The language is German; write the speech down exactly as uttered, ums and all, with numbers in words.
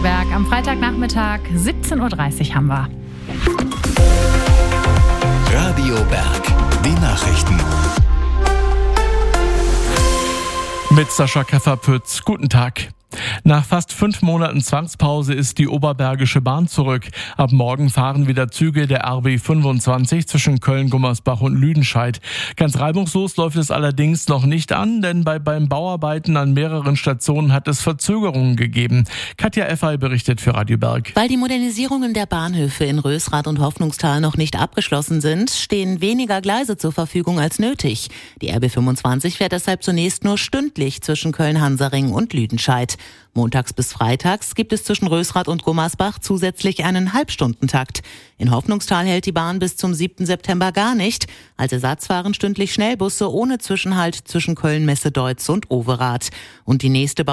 Radio Berg am Freitagnachmittag, siebzehn Uhr dreißig haben wir. Radio Berg, die Nachrichten. Mit Sascha Kefferpütz. Guten Tag. Nach fast fünf Monaten Zwangspause ist die Oberbergische Bahn zurück. Ab morgen fahren wieder Züge der R B fünfundzwanzig zwischen Köln, Gummersbach und Lüdenscheid. Ganz reibungslos läuft es allerdings noch nicht an, denn bei, beim Bauarbeiten an mehreren Stationen hat es Verzögerungen gegeben. Katja Effay berichtet für Radio Berg. Weil die Modernisierungen der Bahnhöfe in Rösrath und Hoffnungstal noch nicht abgeschlossen sind, stehen weniger Gleise zur Verfügung als nötig. Die R B fünfundzwanzig fährt deshalb zunächst nur stündlich zwischen Köln-Hansaring und Lüdenscheid. Montags bis freitags gibt es zwischen Rösrath und Gummersbach zusätzlich einen Halbstundentakt. In Hoffnungstal hält die Bahn bis zum siebten September gar nicht. Als Ersatz fahren stündlich Schnellbusse ohne Zwischenhalt zwischen Köln-Messe-Deutz und Overath. Und die nächste